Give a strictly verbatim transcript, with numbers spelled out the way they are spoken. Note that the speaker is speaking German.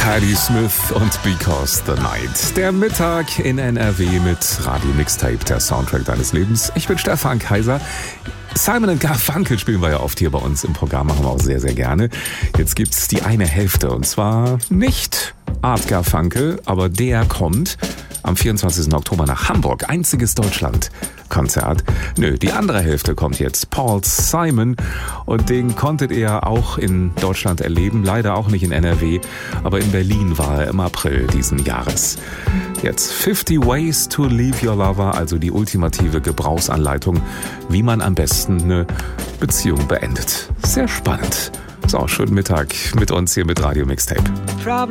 Patti Smith und Because the Night. Der Mittag in N R W mit Radio Mixtape, der Soundtrack deines Lebens. Ich bin Stefan Kaiser. Simon und Garfunkel spielen wir ja oft hier bei uns im Programm, machen wir auch sehr, sehr gerne. Jetzt gibt's die eine Hälfte und zwar nicht Art Garfunkel, aber der kommt am vierundzwanzigsten Oktober nach Hamburg. Einziges Deutschland-Konzert. Nö, die andere Hälfte kommt jetzt. Paul Simon. Und den konntet ihr auch in Deutschland erleben. Leider auch nicht in N R W. Aber in Berlin war er im April diesen Jahres. Jetzt fifty Ways to Leave Your Lover. Also die ultimative Gebrauchsanleitung, wie man am besten eine Beziehung beendet. Sehr spannend. So, schönen Mittag mit uns hier mit Radio Mixtape. Problem